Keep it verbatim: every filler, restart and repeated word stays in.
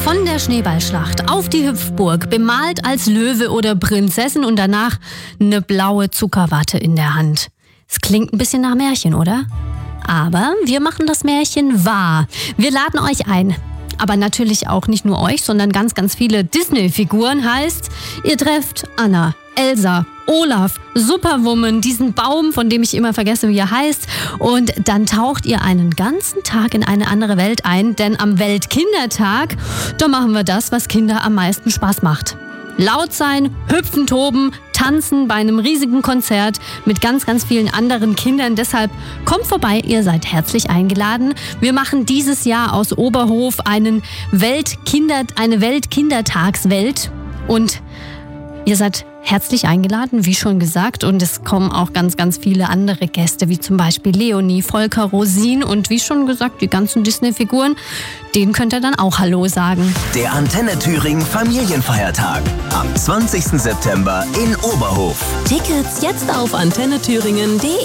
von der Schneeballschlacht auf die Hüpfburg, bemalt als Löwe oder Prinzessin und danach eine blaue Zuckerwatte in der Hand. Es klingt ein bisschen nach Märchen, oder? Aber wir machen das Märchen wahr. Wir laden euch ein. Aber natürlich auch nicht nur euch, sondern ganz, ganz viele Disney-Figuren. Heißt, ihr trefft Anna, Elsa, Olaf, Superwoman, diesen Baum, von dem ich immer vergesse, wie er heißt. Und dann taucht ihr einen ganzen Tag in eine andere Welt ein. Denn am Weltkindertag, da machen wir das, was Kinder am meisten Spaß macht. Laut sein, hüpfen, toben, tanzen bei einem riesigen Konzert mit ganz, ganz vielen anderen Kindern. Deshalb kommt vorbei, ihr seid herzlich eingeladen. Wir machen dieses Jahr aus Oberhof einen Weltkinder, eine Weltkindertagswelt. Und ihr seid herzlich eingeladen, wie schon gesagt. Und es kommen auch ganz, ganz viele andere Gäste, wie zum Beispiel Leonie, Volker, Rosin und wie schon gesagt, die ganzen Disney-Figuren. Denen könnt ihr dann auch Hallo sagen. Der Antenne Thüringen Familienfeiertag am zwanzigsten September in Oberhof. Tickets jetzt auf antenne thüringen punkt de.